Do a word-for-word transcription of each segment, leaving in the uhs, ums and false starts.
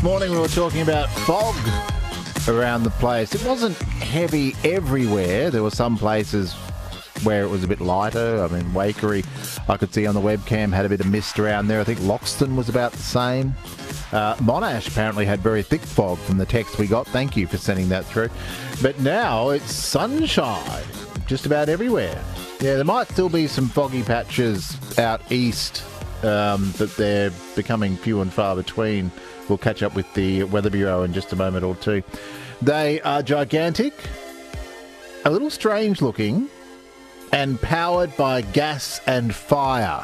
Morning we were talking about fog around the place. It wasn't heavy everywhere. There were some places where it was a bit lighter. I mean, Waikerie, I could see on the webcam, had a bit of mist around there. I think Loxton was about the same. Uh, Monash apparently had very thick fog from the text we got. Thank you for sending that through. But now it's sunshine just about everywhere. Yeah, there might still be some foggy patches out east, um, but they're becoming few and far between. We'll catch up with the Weather Bureau in just a moment or two. They are gigantic, a little strange looking, and powered by gas and fire.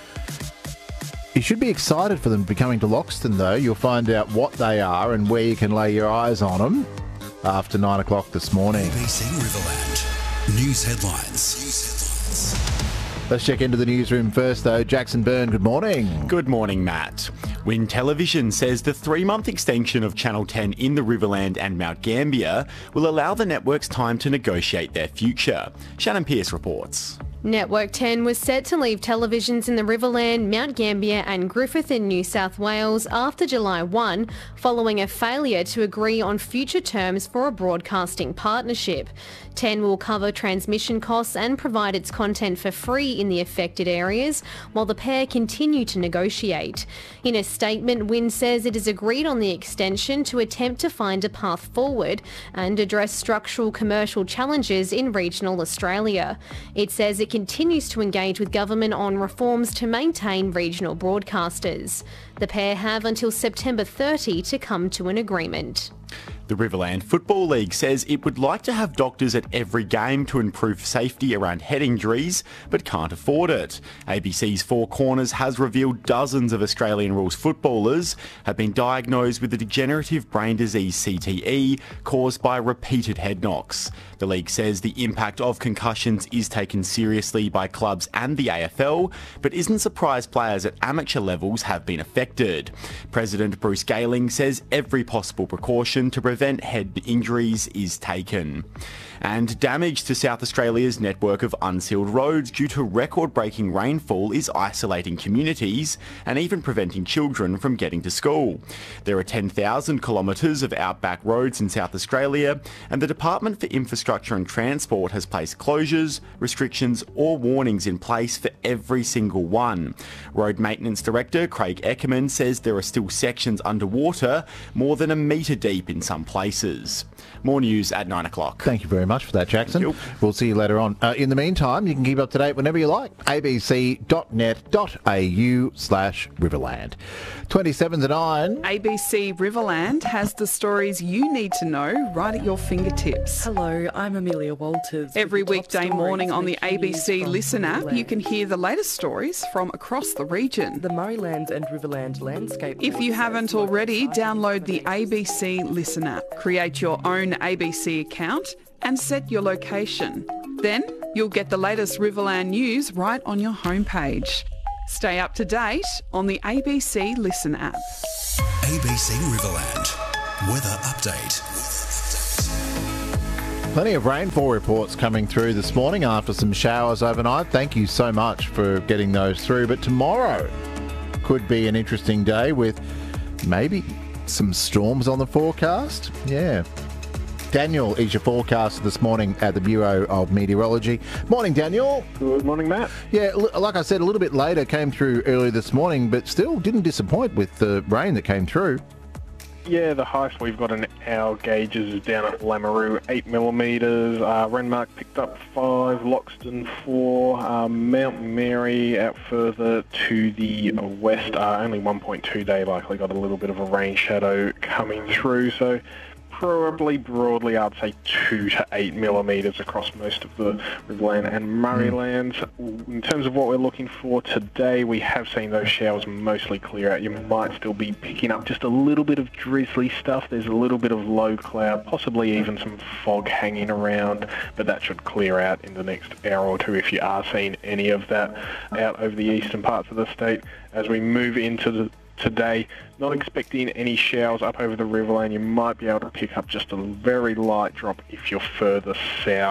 You should be excited for them to be coming to Loxton, though. You'll find out what they are and where you can lay your eyes on them after nine o'clock this morning. A B C Riverland. News headlines. News headlines. Let's check into the newsroom first, though. Jackson Byrne, good morning. Good morning, Matt. Win Television says the three-month extension of Channel ten in the Riverland and Mount Gambier will allow the networks time to negotiate their future. Shannon Pearce reports. Network ten was set to leave televisions in the Riverland, Mount Gambier and Griffith in New South Wales after July first, following a failure to agree on future terms for a broadcasting partnership. ten will cover transmission costs and provide its content for free in the affected areas, while the pair continue to negotiate. In a statement, Win says it has agreed on the extension to attempt to find a path forward and address structural commercial challenges in regional Australia. It says it continues to engage with government on reforms to maintain regional broadcasters. The pair have until September thirtieth to come to an agreement. The Riverland Football League says it would like to have doctors at every game to improve safety around head injuries, but can't afford it. A B C's Four Corners has revealed dozens of Australian rules footballers have been diagnosed with the degenerative brain disease C T E caused by repeated head knocks. The league says the impact of concussions is taken seriously by clubs and the A F L, but isn't surprised players at amateur levels have been affected. President Bruce Galing says every possible precaution to prevent head injuries is taken. And damage to South Australia's network of unsealed roads due to record-breaking rainfall is isolating communities and even preventing children from getting to school. There are ten thousand kilometres of outback roads in South Australia, and the Department for Infrastructure and Transport has placed closures, restrictions or warnings in place for every single one. Road Maintenance Director Craig Eckerman says there are still sections underwater, more than a metre deep in some places. More news at nine o'clock. Thank you very much for that, Jackson. We'll see you later on. Uh, in the meantime, you can keep up to date whenever you like. a b c dot net dot a u slash Riverland. twenty-seven to nine. A B C Riverland has the stories you need to know right at your fingertips. Hello, I'm Amelia Walters. Every weekday morning on the A B C from Listen app, Riverland. you can hear the latest stories from across the region. The Murraylands and Riverland landscape. If you haven't already, download the A B C Listen app, create your own A B C account and set your location. Then you'll get the latest Riverland news right on your homepage. Stay up to date on the A B C Listen app. A B C Riverland. Weather update. Plenty of rainfall reports coming through this morning after some showers overnight. Thank you so much for getting those through. But tomorrow could be an interesting day with maybe some storms on the forecast. Yeah. Daniel is your forecaster this morning at the Bureau of Meteorology. Morning, Daniel. Good morning, Matt. Yeah, l- like I said, a little bit later, came through earlier this morning, but still didn't disappoint with the rain that came through. Yeah, the highest we've got in our gauges is down at Lameroo, eight millimetres. Uh, Renmark picked up five, Loxton four, um, Mount Mary out further to the west, uh, only one point two day likely, got a little bit of a rain shadow coming through, so probably broadly I'd say two to eight millimetres across most of the Riverland and Murraylands. In terms of what we're looking for today, we have seen those showers mostly clear out. You might still be picking up just a little bit of drizzly stuff. There's a little bit of low cloud, possibly even some fog hanging around, but that should clear out in the next hour or two if you are seeing any of that out over the eastern parts of the state. As we move into the today, not expecting any showers up over the Riverland. You might be able to pick up just a very light drop if you're further south.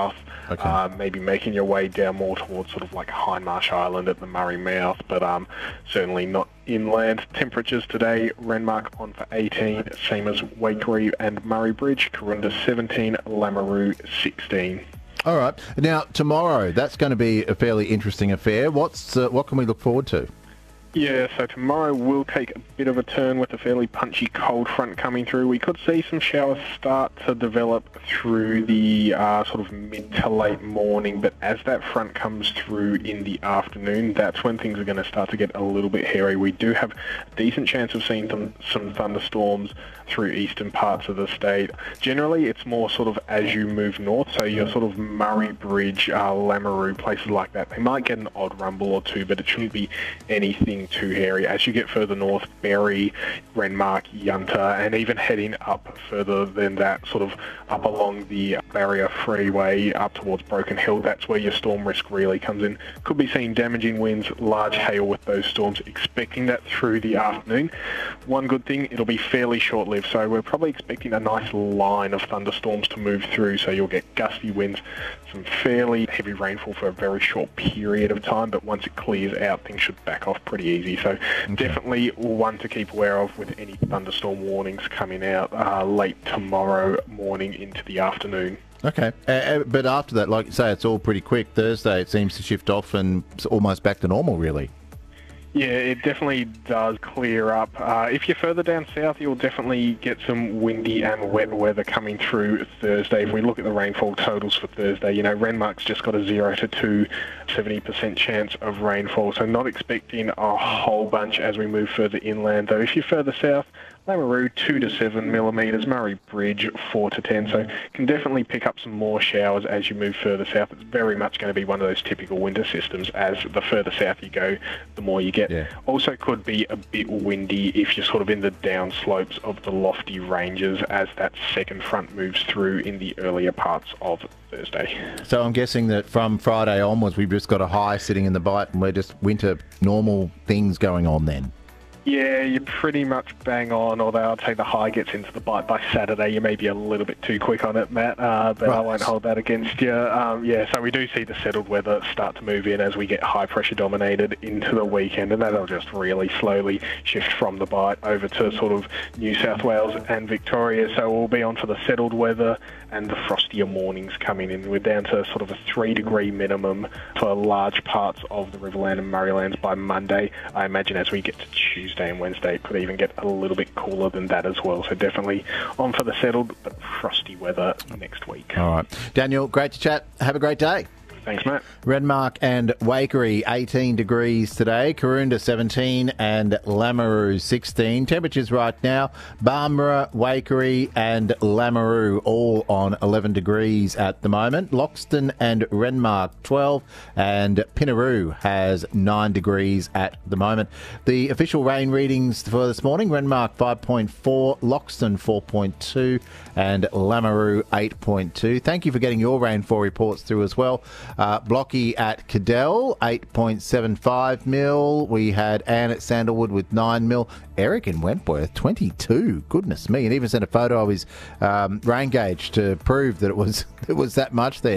Okay. Uh, maybe making your way down more towards sort of like Hindmarsh Island at the Murray Mouth, but um, certainly not inland. Temperatures today, Renmark on for eighteen, same as Waikerie and Murray Bridge, Karoonda seventeen, Lameroo sixteen. All right. Now, tomorrow, that's going to be a fairly interesting affair. What's uh, what can we look forward to? Yeah, so tomorrow will take a bit of a turn with a fairly punchy cold front coming through. We could see some showers start to develop through the uh, sort of mid to late morning, but as that front comes through in the afternoon, that's when things are going to start to get a little bit hairy. We do have a decent chance of seeing some, some thunderstorms through eastern parts of the state. Generally, it's more sort of as you move north, so your sort of Murray Bridge, uh, Lameroo, places like that. They might get an odd rumble or two, but it shouldn't be anything too hairy. As you get further north, Berry, Renmark, Yunta, and even heading up further than that, sort of up along the Barrier Freeway up towards Broken Hill, that's where your storm risk really comes in. Could be seeing damaging winds, large hail with those storms, expecting that through the afternoon. One good thing, it'll be fairly short-lived, so we're probably expecting a nice line of thunderstorms to move through, so you'll get gusty winds, some fairly heavy rainfall for a very short period of time, but once it clears out, things should back off pretty easy. So okay. Definitely one to keep aware of with any thunderstorm warnings coming out uh, late tomorrow morning into the afternoon. Okay, uh, but after that, like you say, it's all pretty quick. Thursday, it seems to shift off and it's almost back to normal, really. Yeah, it definitely does clear up. Uh, if you're further down south, you'll definitely get some windy and wet weather coming through Thursday. If we look at the rainfall totals for Thursday, you know, Renmark's just got a zero to two, seventy percent chance of rainfall, so not expecting a whole bunch as we move further inland. Though if you're further south, Lameroo two to seven millimetres, Murray Bridge four to ten, so can definitely pick up some more showers as you move further south. It's very much going to be one of those typical winter systems. As the further south you go, the more you get. Yeah. Also could be a bit windy if you're sort of in the down slopes of the lofty ranges as that second front moves through in the earlier parts of Thursday. So I'm guessing that from Friday onwards, we've just got a high sitting in the Bight and we're just winter normal things going on then. Yeah, you're pretty much bang on, although I'd say the high gets into the Bight by Saturday. You may be a little bit too quick on it, Matt, uh, but right. I won't hold that against you. Um, yeah, so we do see the settled weather start to move in as we get high pressure dominated into the weekend, and that'll just really slowly shift from the Bight over to sort of New South Wales and Victoria. So we'll be on for the settled weather and the frostier mornings coming in. We're down to sort of a three degree minimum for large parts of the Riverland and Murraylands by Monday. I imagine as we get to Tuesday and Wednesday, it could even get a little bit cooler than that as well. So definitely on for the settled but frosty weather next week. All right. Daniel, great to chat. Have a great day. Thanks, Matt. Renmark and Waikerie, eighteen degrees today. Karoonda, seventeen, and Lameroo, sixteen. Temperatures right now, Barmera, Waikerie and Lameroo, all on eleven degrees at the moment. Loxton and Renmark, twelve, and Pinaroo has nine degrees at the moment. The official rain readings for this morning, Renmark five point four, Loxton four point two, and Lameroo eight point two. Thank you for getting your rainfall reports through as well. Uh, Blocky at Cadell, eight point seven five mil. We had Anne at Sandalwood with nine mil. Eric in Wentworth, twenty-two. Goodness me. And even sent a photo of his um, rain gauge to prove that it was, it was that much there.